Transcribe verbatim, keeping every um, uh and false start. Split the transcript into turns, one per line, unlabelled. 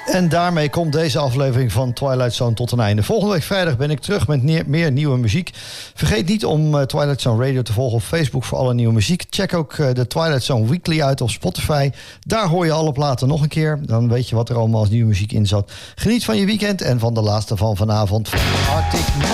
En daarmee komt deze aflevering van Twilight Zone tot een einde. Volgende week vrijdag ben ik terug met ne- meer nieuwe muziek. Vergeet niet om uh, Twilight Zone Radio te volgen op Facebook voor alle nieuwe muziek. Check ook uh, de Twilight Zone Weekly uit op Spotify. Daar hoor je alle platen nog een keer. Dan weet je wat er allemaal als nieuwe muziek in zat. Geniet van je weekend en van de laatste van vanavond. Arctic